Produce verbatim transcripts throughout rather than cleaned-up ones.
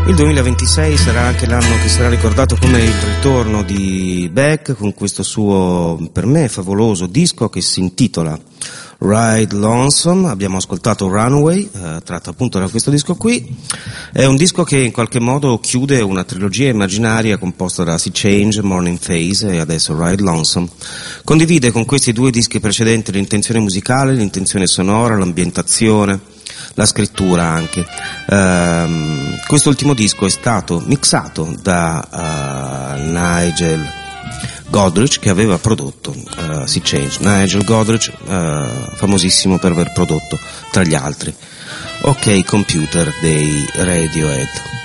Il duemilaventisei sarà anche l'anno che sarà ricordato come il ritorno di Beck con questo suo, per me, favoloso disco che si intitola Ride Lonesome. Abbiamo ascoltato Runaway, eh, tratto appunto da questo disco qui. È un disco che in qualche modo chiude una trilogia immaginaria composta da Sea Change, Morning Phase e adesso Ride Lonesome. Condivide con questi due dischi precedenti l'intenzione musicale, l'intenzione sonora, l'ambientazione, la scrittura anche. Um, quest'ultimo disco è stato mixato da uh, Nigel Godrich, che aveva prodotto uh, Sea Change. Nigel Godrich, uh, famosissimo per aver prodotto, tra gli altri, OK Computer dei Radiohead.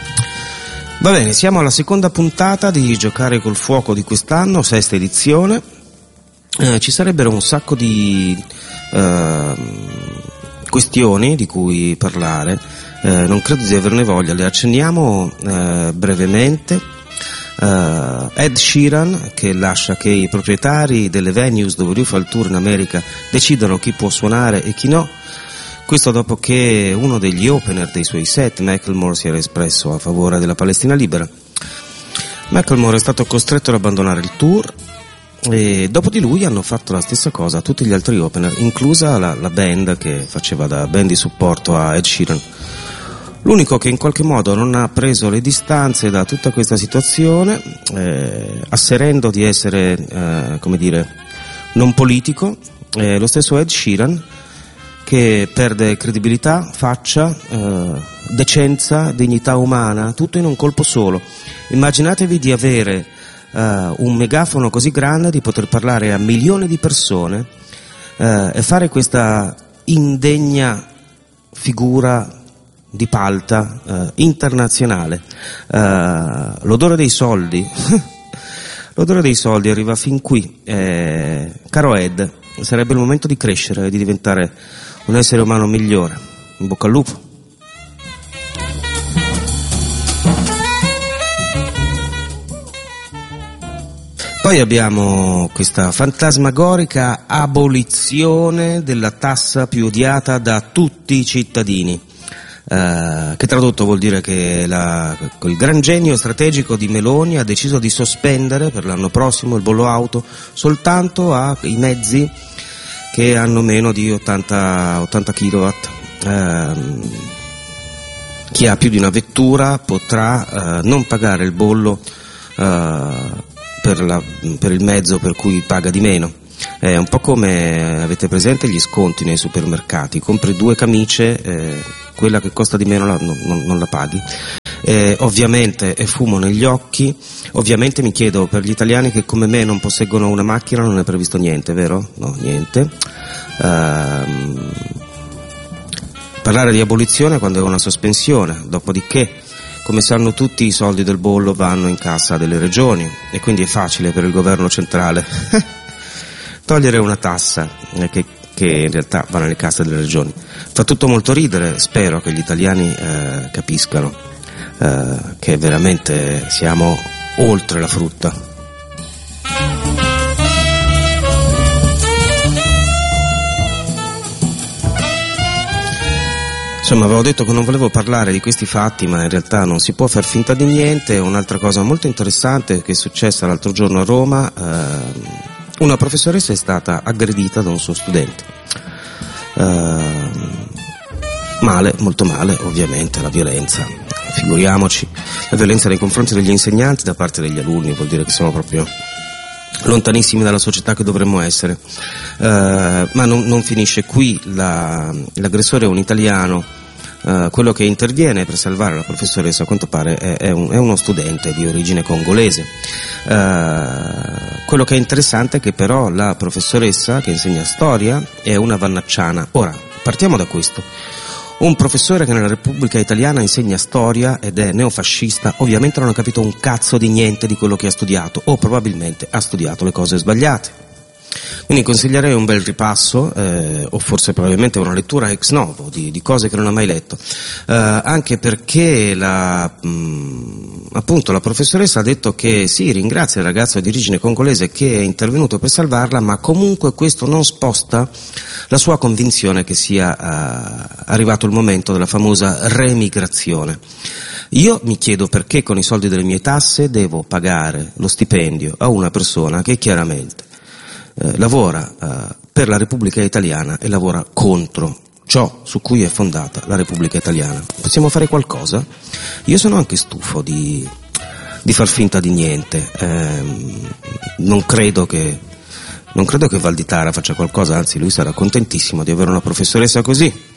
Va bene, siamo alla seconda puntata di Giocare col fuoco di quest'anno, sesta edizione. Uh, ci sarebbero un sacco di uh, questioni di cui parlare, eh, non credo di averne voglia, le accenniamo eh, brevemente. Uh, Ed Sheeran, che lascia che i proprietari delle venues dove lui fa il tour in America decidano chi può suonare e chi no. Questo dopo che uno degli opener dei suoi set, Macklemore, si era espresso a favore della Palestina libera. Macklemore è stato costretto ad abbandonare il tour e dopo di lui hanno fatto la stessa cosa tutti gli altri opener, inclusa la, la band che faceva da band di supporto a Ed Sheeran. L'unico che in qualche modo non ha preso le distanze da tutta questa situazione, eh, asserendo di essere, eh, come dire, non politico, è lo stesso Ed Sheeran, che perde credibilità, faccia, eh, decenza, dignità umana, tutto in un colpo solo. Immaginatevi di avere Uh, un megafono così grande, di poter parlare a milioni di persone uh, e fare questa indegna figura di palta uh, internazionale. Uh, l'odore dei soldi l'odore dei soldi arriva fin qui. Eh, caro Ed, sarebbe il momento di crescere e di diventare un essere umano migliore. In bocca al lupo. Poi abbiamo questa fantasmagorica abolizione della tassa più odiata da tutti i cittadini, eh, che tradotto vuol dire che la, il gran genio strategico di Meloni ha deciso di sospendere per l'anno prossimo il bollo auto soltanto ai mezzi che hanno meno di ottanta, ottanta kilowatt. Eh, chi ha più di una vettura potrà eh, non pagare il bollo eh, Per, la, per il mezzo per cui paga di meno. È un po' come, avete presente gli sconti nei supermercati: compri due camicie, eh, quella che costa di meno la, non, non la paghi. Eh, ovviamente è fumo negli occhi. Ovviamente mi chiedo, per gli italiani che come me non posseggono una macchina non è previsto niente, vero? No, niente. Ehm, parlare di abolizione quando è una sospensione, dopodiché, come sanno tutti, i soldi del bollo vanno in cassa delle regioni e quindi è facile per il governo centrale togliere una tassa che, che in realtà va nelle casse delle regioni. Fa tutto molto ridere, spero che gli italiani eh, capiscano eh, che veramente siamo oltre la frutta. Insomma, avevo detto che non volevo parlare di questi fatti, ma in realtà non si può far finta di niente. Un'altra cosa molto interessante che è successa l'altro giorno a Roma, eh, una professoressa è stata aggredita da un suo studente. Eh, male, molto male, ovviamente, la violenza. Figuriamoci, la violenza nei confronti degli insegnanti da parte degli alunni vuol dire che siamo proprio lontanissimi dalla società che dovremmo essere. Uh, ma non, non finisce qui. La, l'aggressore è un italiano, uh, quello che interviene per salvare la professoressa a quanto pare è, è, un, è uno studente di origine congolese. Uh, quello che è interessante è che però la professoressa che insegna storia è una vannacciana. Ora, partiamo da questo. Un professore che nella Repubblica Italiana insegna storia ed è neofascista ovviamente non ha capito un cazzo di niente di quello che ha studiato, o probabilmente ha studiato le cose sbagliate. Quindi consiglierei un bel ripasso, eh, o forse probabilmente una lettura ex novo di, di cose che non ha mai letto, eh, anche perché la, mh, appunto la professoressa ha detto che sì, ringrazia il ragazzo di origine congolese che è intervenuto per salvarla, ma comunque questo non sposta la sua convinzione che sia eh, arrivato il momento della famosa remigrazione. Io mi chiedo perché con i soldi delle mie tasse devo pagare lo stipendio a una persona che chiaramente eh, lavora eh, per la Repubblica Italiana e lavora contro ciò su cui è fondata la Repubblica Italiana. Possiamo fare qualcosa? Io sono anche stufo di, di far finta di niente. Eh, non credo che non credo che Valditara faccia qualcosa, anzi lui sarà contentissimo di avere una professoressa così.